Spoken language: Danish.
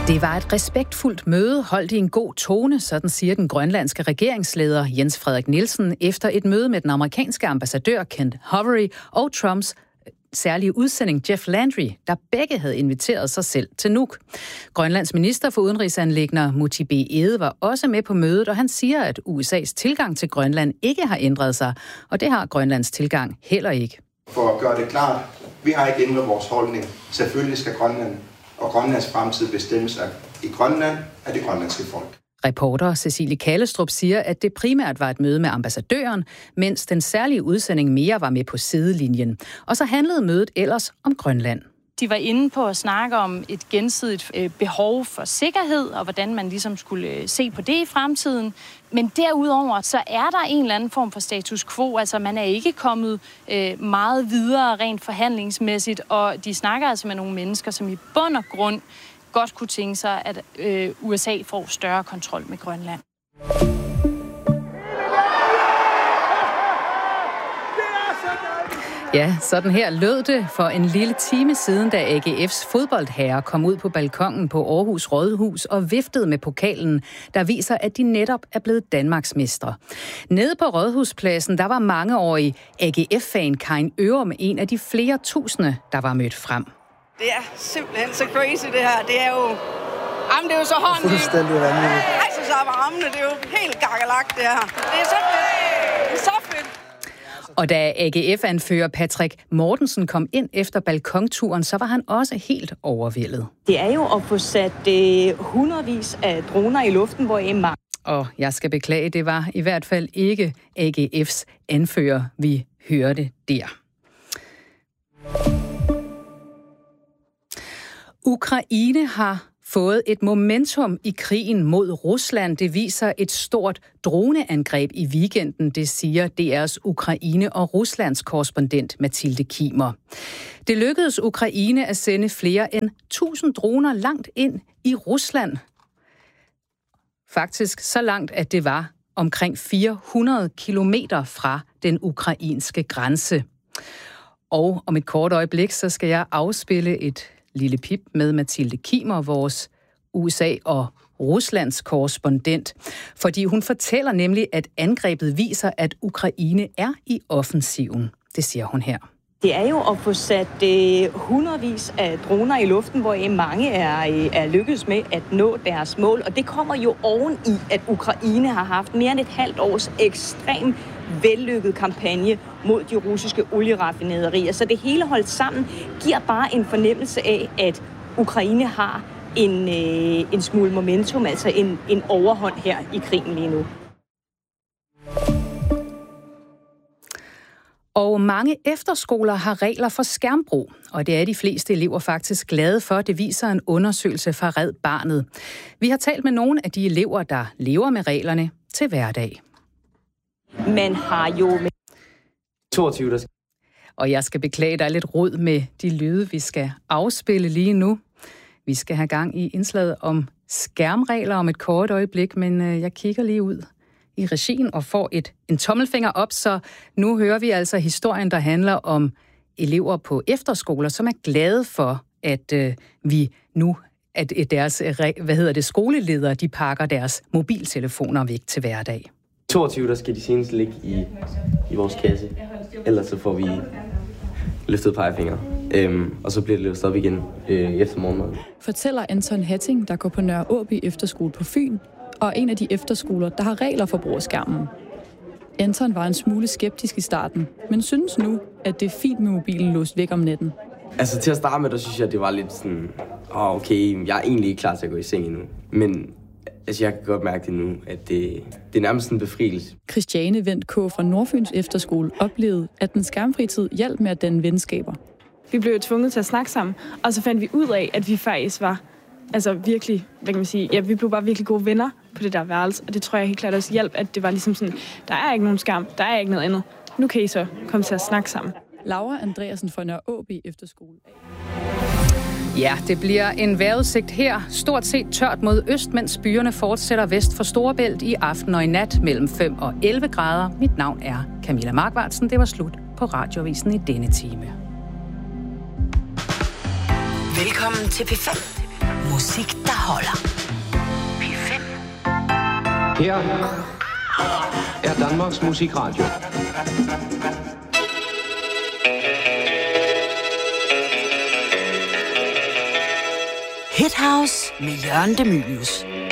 Det var et respektfuldt møde, holdt i en god tone, sådan siger den grønlandske regeringsleder Jens Frederik Nielsen efter et møde med den amerikanske ambassadør Kent Hovery og Trumps særlige udsending Jeff Landry, der begge havde inviteret sig selv til Nuuk. Grønlands minister for udenrigsanliggender Muti B. Egede var også med på mødet, og han siger, at USA's tilgang til Grønland ikke har ændret sig, og det har Grønlands tilgang heller ikke. For at gøre det klart, vi har ikke ændret vores holdning. Selvfølgelig skal Grønland og Grønlands fremtid bestemmes i Grønland af det grønlandske folk. Reporter Cecilie Kallestrup siger, at det primært var et møde med ambassadøren, mens den særlige udsending mere var med på sidelinjen. Og så handlede mødet ellers om Grønland. De var inde på at snakke om et gensidigt behov for sikkerhed, og hvordan man ligesom skulle se på det i fremtiden. Men derudover, så er der en eller anden form for status quo. Altså, man er ikke kommet meget videre rent forhandlingsmæssigt, og de snakker altså med nogle mennesker, som i bund og grund godt kunne tænke sig, at USA får større kontrol med Grønland. Ja, sådan her lød det for en lille time siden, da AGF's fodboldherrer kom ud på balkongen på Aarhus Rådhus og viftede med pokalen, der viser, at de netop er blevet Danmarksmestre. Nede på Rådhuspladsen, der var mangeårig AGF-fan Karin Ørum en af de flere tusinde, der var mødt frem. Det er simpelthen så crazy, det her. Det er jo... Jamen, det er jo så hånden. Fuldstændig vanvittigt. Ej, så op af armene. Det er jo helt gakkelagt, det her. Det er så fedt. Det er så fedt. Og da AGF-anfører Patrick Mortensen kom ind efter balkonturen, så var han også helt overvældet. Det er jo at få sat hundredvis af droner i luften, hvor mange... Og jeg skal beklage, det var i hvert fald ikke AGF's anfører, vi hørte der. Ukraine har fået et momentum i krigen mod Rusland. Det viser et stort droneangreb i weekenden, det siger DR's Ukraine- og Ruslands korrespondent Mathilde Kimer. Det lykkedes Ukraine at sende flere end 1000 droner langt ind i Rusland. Faktisk så langt, at det var omkring 400 kilometer fra den ukrainske grænse. Og om et kort øjeblik, så skal jeg afspille et lille pip med Mathilde Kimer, vores USA- og Ruslands korrespondent, fordi hun fortæller nemlig, at angrebet viser, at Ukraine er i offensiven. Det siger hun her. Det er jo at få sat hundredvis af droner i luften, hvor mange er lykkedes med at nå deres mål. Og det kommer jo oven i, at Ukraine har haft mere end et halvt års ekstrem vellykket kampagne mod de russiske olieraffinaderier. Så det hele holdt sammen giver bare en fornemmelse af, at Ukraine har en smule momentum, altså en overhånd her i krigen lige nu. Og mange efterskoler har regler for skærmbrug, og det er de fleste elever faktisk glade for. Det viser en undersøgelse fra Red Barnet. Vi har talt med nogle af de elever, der lever med reglerne til hverdag. Man har jo... 22, der... Og jeg skal beklage, der er lidt rod med de lyde, vi skal afspille lige nu. Vi skal have gang i indslaget om skærmregler om et kort øjeblik, men jeg kigger lige ud i regien og får en tommelfinger op, så nu hører vi altså historien, der handler om elever på efterskoler, som er glade for, at vi nu, at deres skoleledere, de pakker deres mobiltelefoner væk til hverdag. 22, der skal de seneste ligge i vores kasse, ellers så får vi løftet pegefinger. Og så bliver det løftet op igen efter morgenmaden. Fortæller Anton Hatting, der går på Nørre Åby Efterskole på Fyn, og en af de efterskoler, der har regler for brug af skærmen. Anton var en smule skeptisk i starten, men synes nu, at det er fint med mobilen låst væk om natten. Altså til at starte med, der synes jeg, at det var lidt sådan, okay, jeg er egentlig ikke klar til at gå i seng endnu. Men altså, jeg kan godt mærke det nu, at det er nærmest en befrielse. Christiane Vendt K. fra Nordfyns Efterskole oplevede, at den skærmfritid hjalp med at danne venskaber. Vi blev tvunget til at snakke sammen, og så fandt vi ud af, at vi faktisk var virkelig, hvad kan man sige, ja, vi blev bare virkelig gode venner på det der værelse, og det tror jeg helt klart også hjalp, at det var ligesom sådan, der er ikke nogen skærm, der er ikke noget andet. Nu kan I så komme til at snakke sammen. Laura Andreasen fra Nørre Åby Efterskole. Ja, det bliver en vejrudsigt her. Stort set tørt mod øst, mens byerne fortsætter vest for Storebælt i aften og i nat mellem 5 og 11 grader. Mit navn er Camilla Markvartsen. Det var slut på Radioavisen i denne time. Velkommen til P5. Musik, der holder. P5. Her er Danmarks Musikradio. Hit House med Jørgen De Mylius.